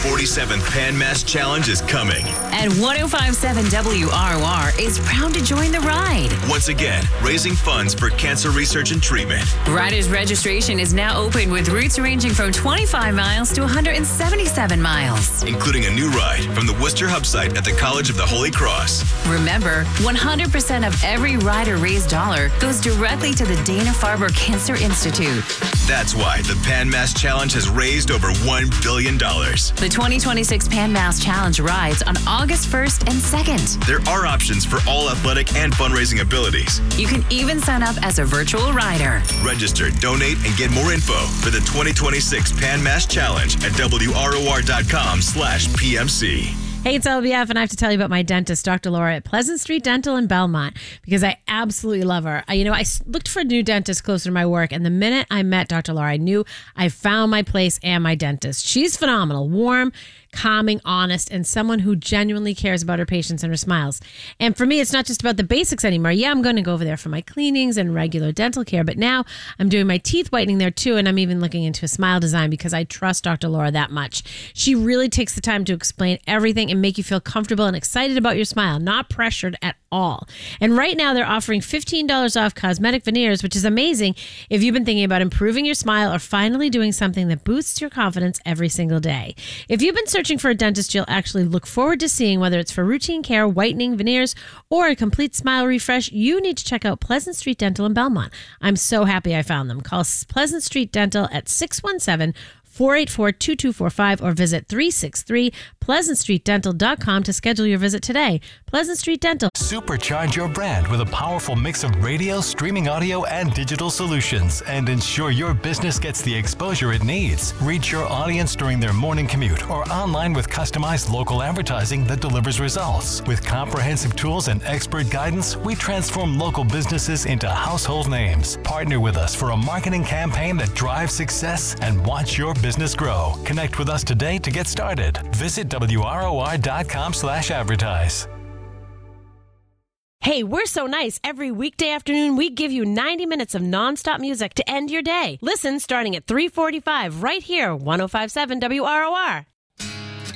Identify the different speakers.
Speaker 1: 47th Pan Mass Challenge is coming.
Speaker 2: And 105.7 WROR is proud to join the ride.
Speaker 1: Once again, raising funds for cancer research and treatment.
Speaker 2: Riders registration is now open with routes ranging from 25 miles to 177 miles.
Speaker 1: Including a new ride from the Worcester Hub site at the College of the Holy Cross.
Speaker 2: Remember, 100% of every rider raised dollar goes directly to the Dana-Farber Cancer Institute.
Speaker 1: That's why the Pan Mass Challenge has raised over $1 billion.
Speaker 2: The 2026 Pan Mass Challenge rides on August 1st and 2nd.
Speaker 1: There are options for all athletic and fundraising abilities.
Speaker 2: You can even sign up as a virtual rider.
Speaker 1: Register, donate, and get more info for the 2026 Pan Mass Challenge at WROR.com/PMC.
Speaker 3: Hey, it's LBF, and I have to tell you about my dentist, Dr. Laura at Pleasant Street Dental in Belmont, because I absolutely love her. I looked for a new dentist closer to my work, and the minute I met Dr. Laura, I knew I found my place and my dentist. She's phenomenal, warm, calming, honest, and someone who genuinely cares about her patients and her smiles. And for me, it's not just about the basics anymore. Yeah, I'm going to go over there for my cleanings and regular dental care, but now I'm doing my teeth whitening there too, and I'm even looking into a smile design because I trust Dr. Laura that much. She really takes the time to explain everything and make you feel comfortable and excited about your smile, not pressured at all. And right now they're offering $15 off cosmetic veneers, which is amazing if you've been thinking about improving your smile or finally doing something that boosts your confidence every single day. If you've been searching for a dentist you'll actually look forward to seeing, whether it's for routine care, whitening, veneers, or a complete smile refresh, you need to check out Pleasant Street Dental in Belmont. I'm so happy I found them. Call Pleasant Street Dental at 617-484-2245 or visit 363pleasantstreetdental.com to schedule your visit today. Pleasant Street Dental.
Speaker 4: Supercharge your brand with a powerful mix of radio, streaming audio, and digital solutions, and ensure your business gets the exposure it needs. Reach your audience during their morning commute or online with customized local advertising that delivers results. With comprehensive tools and expert guidance, we transform local businesses into household names. Partner with us for a marketing campaign that drives success and watch your business grow. Connect with us today to get started. Visit WROR.com/advertise.
Speaker 3: Hey, we're so nice. Every weekday afternoon, we give you 90 minutes of nonstop music to end your day. Listen starting at 3:45 right here, 105.7 WROR.